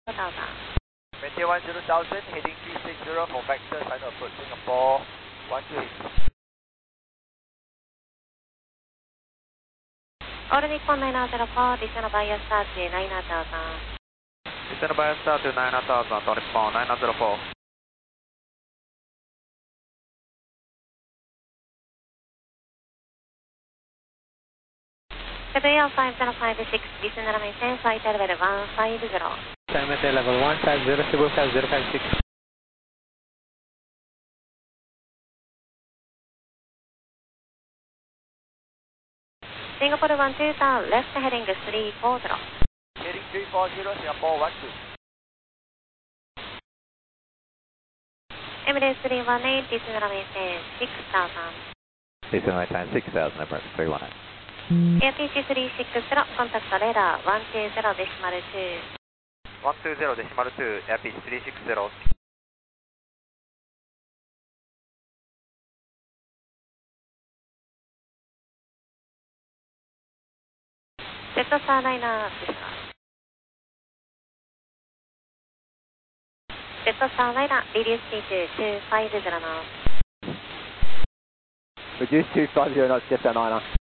Maintain 10,000, heading 360 for vector, final approach Singapore, 128. All Nippon 904, descend via start to 9000. Descend via start to 9000, All Nippon 904. Severe 5056, descend maintain flight level 150. Maintain level 150, Cebu 5056. Singapore 12 turn, left heading 340. Heading 340, Singapore 12. Emirates 318, descend maintain 6000. Descend maintain 6000, Emirates 318. APC 360, contact radar 120.2. 120.2, APC 360. Jet Starliner ですか。Jet Starliner, reduce speed to 250 knots. Reduce 250 knots, Jet Starliner.